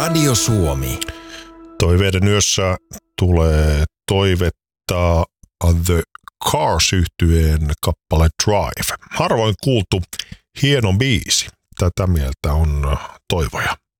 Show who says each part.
Speaker 1: Radio Suomi.
Speaker 2: Toiveiden yössä tulee toivetta The Cars-yhtyeen kappale Drive. Harvoin kuultu hieno biisi. Tätä mieltä on Toivoja.